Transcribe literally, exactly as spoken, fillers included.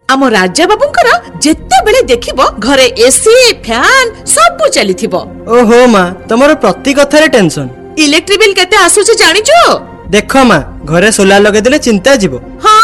आम राजा बाबूंकर जेते बेले देखिबो घरे एसी फैन सब चलीथिबो। ओहो माँ तमरो प्रति कथारे टेंशन। इलेक्ट्रिक बिल केते आसुचे जानिचो? देखो माँ घरे सोलार लगे देले चिंता जीवो। हाँ